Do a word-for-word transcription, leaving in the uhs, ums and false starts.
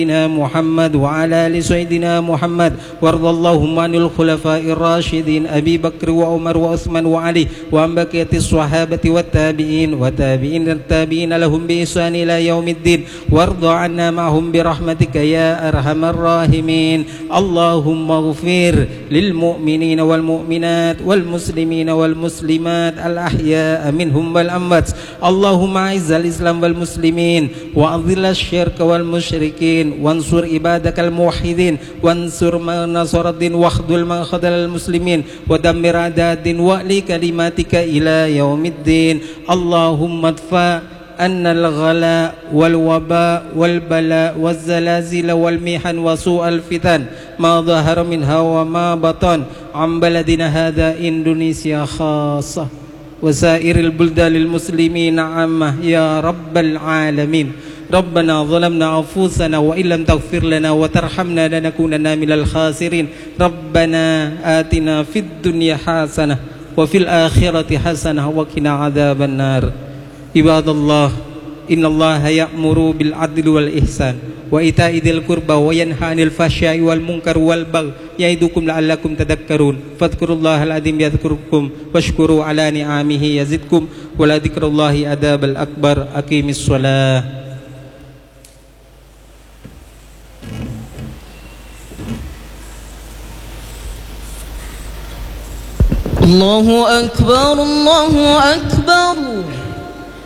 محمد وعلى آل سيدنا محمد وارض اللهم عن الخلفاء الراشدين أبي بكر وعمر وعثمان وعلي وعن بقية الصحابة والتابعين وتابعين التابعين لهم بإحسان إلى يوم الدين وارض عنا معهم برحمتك يا أرحم الراحمين. اللهم اغفر للمؤمنين والمؤمنات والمسلمين والمسلمات الأحياء منهم والأموات. اللهم أعز الإسلام والمسلمين وأذل الشرك والمشركين وانصر عبادك الموحدين وانصر من نصر الدين واخذل من خذل المسلمين ودمر أعداء الدين وأعلي كلماتك إلى يوم الدين. اللهم ادفع أن الغلاء والوباء والبلاء والزلازل والمحن وسوء الفتن ما ظهر منها وما بطن عن بلدنا هذا إندونيسيا خاصة وسائر البلدان للمسلمين عامة يا رب العالمين. ربنا ظلمنا أنفسنا وإن لم تغفر لنا وترحمنا لنكونن من الخاسرين. ربنا آتنا في الدنيا حسنة وفي الآخرة حسنة وقنا عذاب النار. عباد الله إن الله يأمر بالعدل والإحسان وإيتاء ذي القربى وينهى عن الفحشاء والمنكر والبغي يعظكم لعلكم تذكرون. فاذكروا الله العظيم يذكركم واشكروا على نعمه يزدكم ولذكر الله أداب الأكبر. أقيم الصلاة. الله أكبر الله أكبر.